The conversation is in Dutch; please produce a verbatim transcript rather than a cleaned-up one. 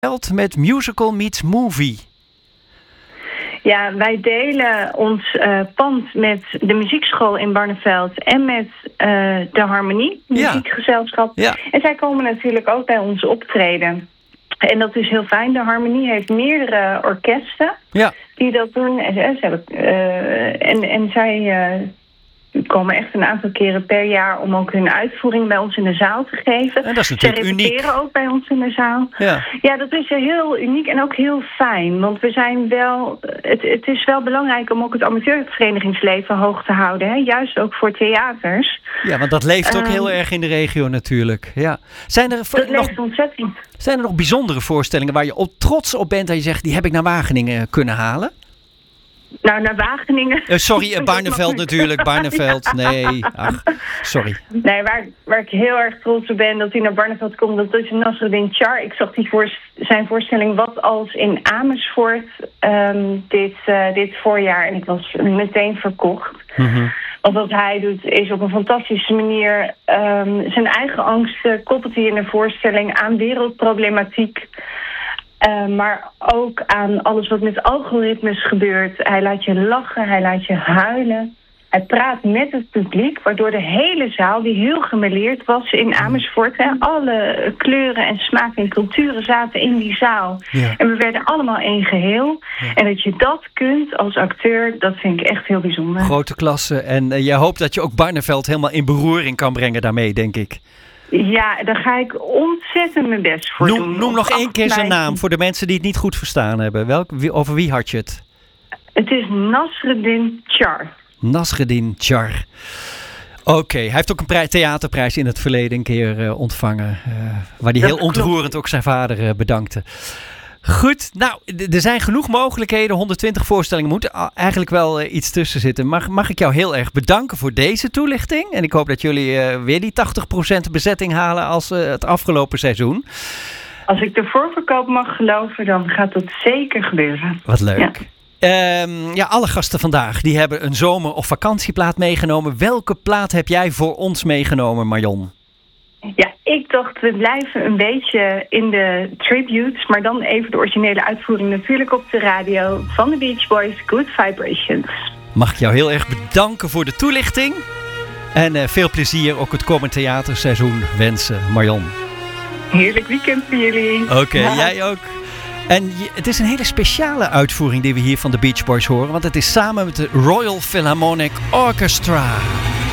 Met Musical Meets Movie. Ja, wij delen ons uh, pand met de muziekschool in Barneveld en met uh, de Harmonie, muziekgezelschap. Ja. En zij komen natuurlijk ook bij ons optreden. En dat is heel fijn. De Harmonie heeft meerdere orkesten ja. die dat doen. En, ze hebben, uh, en, en zij uh, komen echt een aantal keren per jaar om ook hun uitvoering bij ons in de zaal te geven. En dat is natuurlijk uniek. Ze repeteren ook bij ons in de zaal. Ja. ja, dat is heel uniek en ook heel fijn. Want we zijn wel. Het, het is wel belangrijk om ook het amateurverenigingsleven hoog te houden. Hè? Juist ook voor theaters. Ja, want dat leeft ook um, heel erg in de regio natuurlijk. Ja. Zijn er dat nog, leeft ontzettend. Zijn er nog bijzondere voorstellingen waar je op trots op bent dat je zegt, die heb ik naar Wageningen kunnen halen? Nou, naar Wageningen. Uh, sorry, uh, Barneveld natuurlijk. Barneveld, nee. Ach, sorry. Nee, waar, waar ik heel erg trots op ben dat hij naar Barneveld komt, dat is Nasreddin Char. Ik zag die voor, zijn voorstelling Wat als in Amersfoort um, dit, uh, dit voorjaar. En ik was meteen verkocht. Mm-hmm. Want wat hij doet is op een fantastische manier um, zijn eigen angsten koppelt hij in de voorstelling aan wereldproblematiek. Uh, maar ook aan alles wat met algoritmes gebeurt. Hij laat je lachen, hij laat je huilen. Hij praat met het publiek, waardoor de hele zaal, die heel gemêleerd was in Amersfoort, hè, alle kleuren en smaken en culturen zaten in die zaal. Ja. En we werden allemaal één geheel. Ja. En dat je dat kunt als acteur, dat vind ik echt heel bijzonder. Grote klasse. En uh, je hoopt dat je ook Barneveld helemaal in beroering kan brengen daarmee, denk ik. Ja, daar ga ik ontzettend mijn best voor noem, doen. Noem nog één keer zijn naam voor de mensen die het niet goed verstaan hebben. Welk, wie, over wie had je het? Het is Nasreddin Char. Nasreddin Char. Oké, okay. Hij heeft ook een prij- theaterprijs in het verleden een keer uh, ontvangen. Uh, waar hij heel ontroerend ook zijn vader uh, bedankte. Goed, nou, d- er zijn genoeg mogelijkheden. honderdtwintig voorstellingen moeten eigenlijk wel uh, iets tussen zitten. Mag, mag ik jou heel erg bedanken voor deze toelichting. En ik hoop dat jullie uh, weer die tachtig procent bezetting halen als uh, het afgelopen seizoen. Als ik de voorverkoop mag geloven, dan gaat dat zeker gebeuren. Wat leuk. Ja. Um, ja, alle gasten vandaag die hebben een zomer- of vakantieplaat meegenomen. Welke plaat heb jij voor ons meegenomen, Marion? Ja, ik dacht we blijven een beetje in de tributes, maar dan even de originele uitvoering natuurlijk op de radio van de Beach Boys, Good Vibrations. Mag ik jou heel erg bedanken voor de toelichting en uh, veel plezier ook het komend theaterseizoen wensen, Marion. Heerlijk weekend voor jullie. Oké, okay, ja. Jij ook. En je, het is een hele speciale uitvoering die we hier van de Beach Boys horen, want het is samen met de Royal Philharmonic Orchestra.